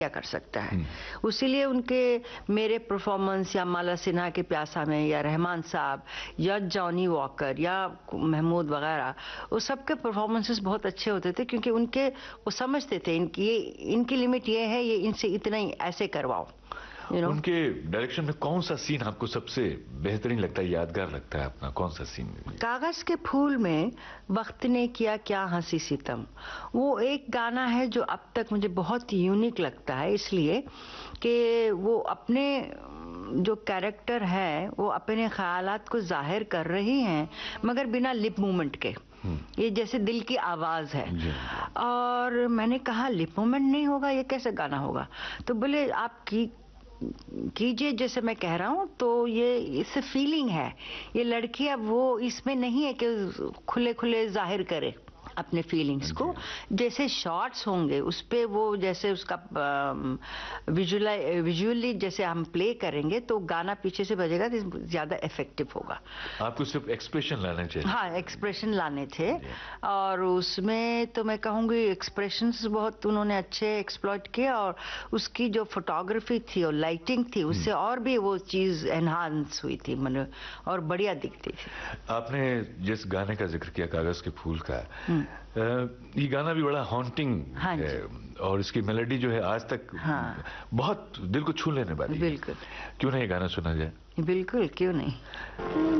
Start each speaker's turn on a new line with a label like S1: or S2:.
S1: क्या कर सकता है। उसीलिए उनके मेरे परफॉर्मेंस या माला सिन्हा के प्यासा में या रहमान साहब या जॉनी वॉकर या महमूद वगैरह, वो सबके परफॉर्मेंसेस बहुत अच्छे होते थे, क्योंकि उनके वो समझते थे इनकी लिमिट ये है, ये इनसे इतना ही ऐसे करवाओ।
S2: उनके डायरेक्शन में कौन सा सीन आपको सबसे बेहतरीन लगता है, यादगार लगता है अपना, कौन सा सीन?
S1: कागज के फूल में वक्त ने किया क्या हंसी सितम, वो एक गाना है जो अब तक मुझे बहुत यूनिक लगता है, इसलिए कि वो अपने जो कैरेक्टर है वो अपने ख्यालात को जाहिर कर रही हैं मगर बिना लिप मूवमेंट के। ये जैसे दिल की आवाज है। और मैंने कहा लिप मूवमेंट नहीं होगा, ये कैसे गाना होगा? तो बोले आप कीजिए जैसे मैं कह रहा हूँ। तो ये इससे फीलिंग है, ये लड़की अब वो इसमें नहीं है कि खुले खुले जाहिर करे अपने फीलिंग्स को। जैसे शॉट्स होंगे उस पे वो जैसे उसका विजुअली जैसे हम प्ले करेंगे तो गाना पीछे से बजेगा तो ज्यादा इफेक्टिव होगा।
S2: आपको सिर्फ एक्सप्रेशन लाने चाहिए।
S1: हाँ, एक्सप्रेशन लाने थे। और उसमें तो मैं कहूँगी एक्सप्रेशंस बहुत उन्होंने अच्छे एक्सप्लॉइट किए, और उसकी जो फोटोग्राफी थी और लाइटिंग थी उससे और भी वो चीज एनहांस हुई थी, मन और बढ़िया दिखती थी।
S2: आपने जिस गाने का जिक्र किया कागज के फूल का, ये गाना भी बड़ा हॉन्टिंग है और इसकी मेलोडी जो है आज तक बहुत दिल को छू लेने वाली है।
S1: बिल्कुल।
S2: क्यों नहीं गाना सुना जाए?
S1: बिल्कुल, क्यों नहीं।